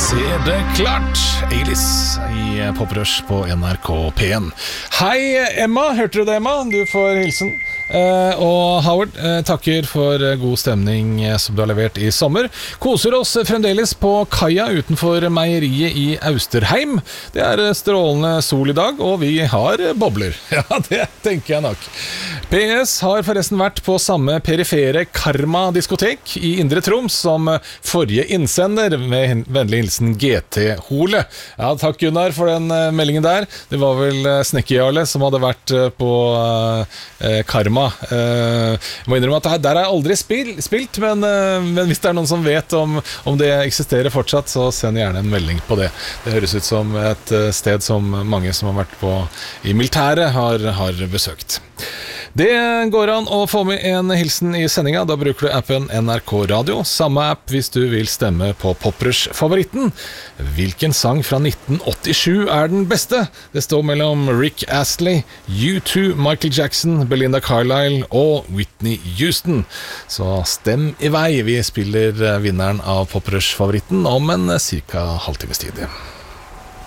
ser det klart. Eilis i Poprush på NRK P1. Hei Emma, hørte du det Emma? Du får hilsen. Og Howard, takker for god stemning som du har levert i sommer. Koser oss fremdeles på kaia utenfor meieriet i Austerheim. Det er strålende sol i dag, og vi har bobler. Ja, det tenker jeg nok. PS har forresten vært på samme perifere Karma-diskotek i Indre Troms som forrige innsender, med vennlig hilsen GT-Hole. Ja, takk Gunnar for den meldingen der. Det var vel Snekkejarle som hadde vært på Karma. Må innrømme at der har jeg aldri spilt, men hvis det er noen som vet om det eksisterer fortsatt, så send gjerne en melding på det. Det høres ut som et sted som mange som har vært på i militæret har besøkt. Det går an å få med en hilsen i sendinga. Da bruker du appen NRK Radio. Samme app hvis du vil stemme på Poprush-favoritten. Hvilken sang fra 1987 er den beste? Det står mellom Rick Astley, U2, Michael Jackson, Belinda Carlisle og Whitney Houston. Så stem i vei. Vi spiller vinneren av Poprush-favoritten om en cirka halvtimes tid.